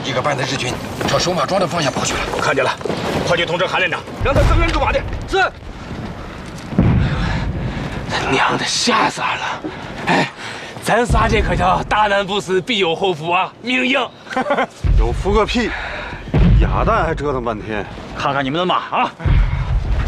一个半的日军朝收马庄的方向跑去了。 我看见了，快去通知韩连长，让他增援驻马去。 是。他娘的，吓死俺了！哎，咱仨这可叫大难不死必有后福啊，命硬。 有福个屁！哑弹还折腾半天。 看看你们的马啊！